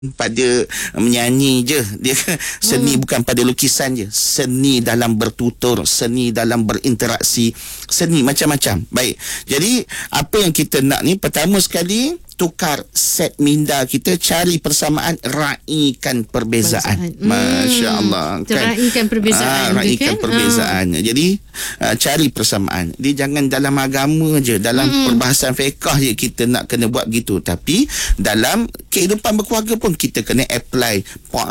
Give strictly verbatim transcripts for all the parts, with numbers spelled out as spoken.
pada menyanyi je. Dia seni hmm. bukan pada lukisan je. Seni dalam bertutur, seni dalam berinteraksi, seni macam-macam. Baik. Jadi apa yang kita nak ni, pertama sekali tukar set minda kita, cari persamaan, raikan perbezaan. Hmm. Masya-Allah. Kan? Raikan perbezaan. Ah, raikan kan? perbezaan. Ah. Jadi uh, cari persamaan. Dia jangan dalam agama je, dalam hmm. perbahasan fiqh je kita nak kena buat gitu, tapi dalam kehidupan berkeluarga pun kita kena apply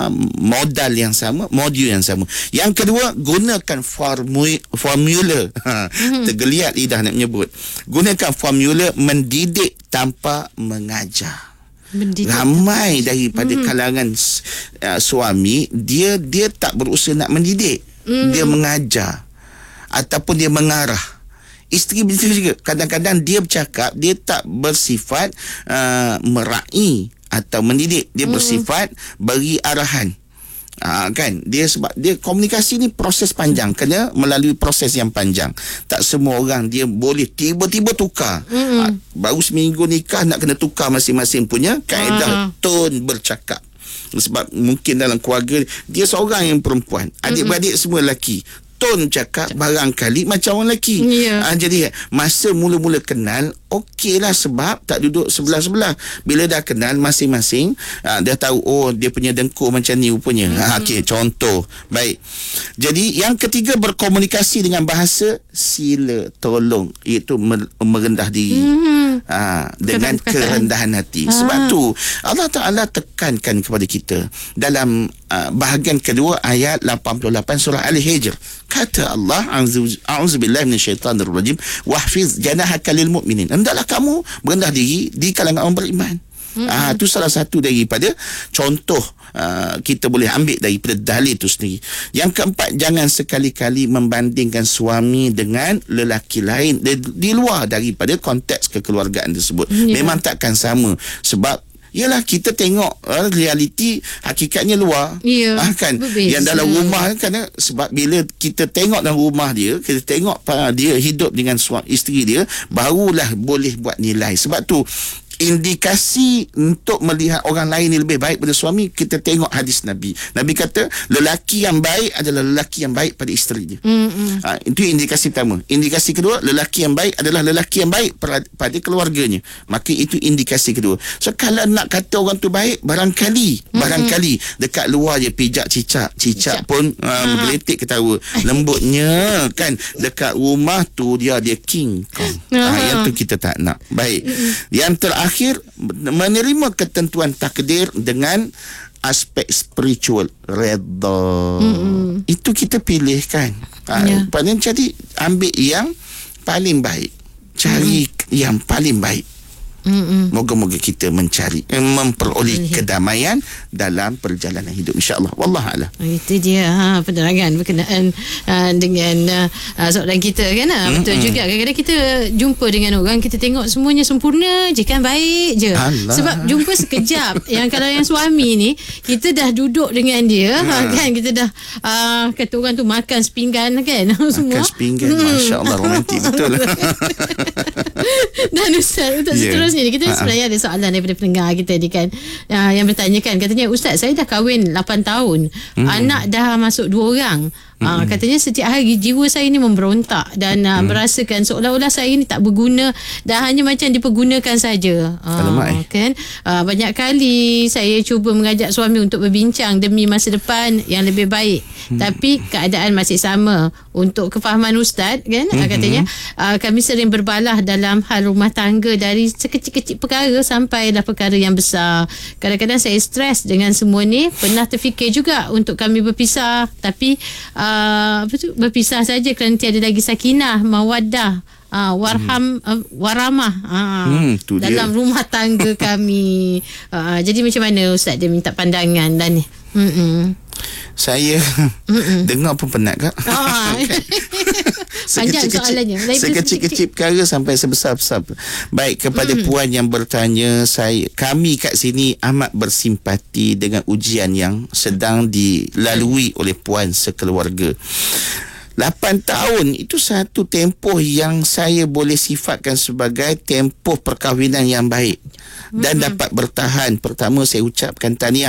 modal yang sama, modul yang sama. Yang kedua, gunakan formula, formula. Hmm. Tergeliat lidah nak menyebut. Gunakan formula mendidik tanpa mengajar. Mendidik. Ramai daripada hmm. kalangan uh, suami, dia dia tak berusaha nak mendidik, hmm. dia mengajar ataupun dia mengarah. Isteri begitu juga. Kadang-kadang dia bercakap, dia tak bersifat uh, meraih atau mendidik, dia hmm. bersifat beri arahan. Ha, kan, dia sebab dia komunikasi ni proses panjang, kena melalui proses yang panjang. Tak semua orang dia boleh tiba-tiba tukar. Mm-hmm. Ha, baru seminggu nikah nak kena tukar masing-masing punya kaedah uh-huh. tone bercakap. Sebab mungkin dalam keluarga dia seorang yang perempuan, adik-beradik mm-hmm. semua lelaki. Tone cakap barangkali macam orang lelaki. Yeah. Ha, jadi masa mula-mula kenal, okeylah, sebab tak duduk sebelah-sebelah. Bila dah kenal masing-masing, ha, dah tahu, oh dia punya dengkur macam ni rupanya. Mm-hmm. Ha, okey, contoh. Baik. Jadi yang ketiga, berkomunikasi dengan bahasa sila tolong, iaitu merendah diri. Mm-hmm. Ha, dengan kerendahan hati. Ha. Sebab tu Allah Ta'ala tekankan kepada kita dalam uh, bahagian kedua ayat lapan puluh lapan surah Al-Hijr. Kata Allah, a'udzubillahi minasyaitanir rajim, wahfiz janahaka lil mu'minin. Hendaklah kamu merendah diri di kalangan orang beriman. Hmm. Ah, itu salah satu daripada contoh uh, kita boleh ambil daripada dalil itu sendiri. Yang keempat, jangan sekali-kali membandingkan suami dengan lelaki lain di, di luar daripada konteks kekeluargaan tersebut. Yeah. Memang takkan sama, sebab yalah kita tengok uh, realiti hakikatnya luar. Ya, ah, kan berbeza. Yang dalam rumah kan, sebab bila kita tengok dalam rumah dia, kita tengok uh, dia hidup dengan suami isteri dia, barulah boleh buat nilai. Sebab tu indikasi untuk melihat orang lain yang lebih baik pada suami, kita tengok hadis Nabi. Nabi kata lelaki yang baik adalah lelaki yang baik pada isteri dia. Mm-hmm. Ha, itu indikasi pertama. Indikasi kedua, lelaki yang baik adalah lelaki yang baik pada keluarganya. Maka itu indikasi kedua. So kalau nak kata orang tu baik, barangkali mm-hmm. barangkali dekat luar je pijak cicak, cicak, cicak. pun uh, berletik ketawa. Lembutnya kan, dekat rumah tu dia dia king kong. Ha, yang tu kita tak nak. Baik. Mm-hmm. Yang terakhir, akhir, menerima ketentuan takdir dengan aspek spiritual, redha. Mm-hmm. Itu kita pilihkan. Yeah. Ha, jadi ambil yang paling baik, cari mm-hmm. yang paling baik. Mm-mm. Moga-moga kita mencari, memperoleh mm-hmm. kedamaian dalam perjalanan hidup, insya-Allah. Wallahualam. Itu dia ha, penerangan berkenaan uh, dengan uh, soalan kita kan. Mm-hmm. Betul juga, kadang-kadang kita jumpa dengan orang, kita tengok semuanya sempurna je kan, baik je. Alah. Sebab jumpa sekejap. Yang kalau yang suami ni, kita dah duduk dengan dia ha. kan, kita dah uh, kata orang tu makan sepinggan kan. Semua makan sepinggan, masya-Allah, romantik betul. Dan Ustaz, untuk yeah. seterusnya ni, kita Ha-ha. sebenarnya ada soalan daripada pendengar kita ni kan, uh, yang bertanyakan, katanya, Ustaz, saya dah kahwin lapan tahun, mm-hmm. anak dah masuk dua orang. Uh, katanya setiap hari jiwa saya ni memberontak dan uh, hmm. merasakan seolah-olah saya ni tak berguna dan hanya macam dipergunakan saja. Uh, kan? Uh, banyak kali saya cuba mengajak suami untuk berbincang demi masa depan yang lebih baik. Hmm. Tapi keadaan masih sama. Untuk kefahaman Ustaz kan, hmm. uh, katanya uh, kami sering berbalah dalam hal rumah tangga, dari sekecil-kecil perkara sampailah perkara yang besar. Kadang-kadang saya stres dengan semua ni. Pernah terfikir juga untuk kami berpisah, tapi uh, Uh, apa tu, berpisah saja kerana tiada lagi sakinah, mawaddah, uh, warham, hmm. uh, waramah uh, hmm, dalam dia. rumah tangga kami. Uh, jadi macam mana Ustaz, dia minta pandangan dan ni. Mm-mm. Saya Mm-mm. dengar pun penat kak. Oh. Sekecil-kecil, sekecil-kecil perkara sampai sebesar-besar. Baik, kepada mm. puan yang bertanya, saya kami kat sini amat bersimpati dengan ujian yang sedang dilalui oleh puan sekeluarga. lapan tahun itu satu tempoh yang saya boleh sifatkan sebagai tempoh perkahwinan yang baik dan mm-hmm. dapat bertahan. Pertama saya ucapkan tahniah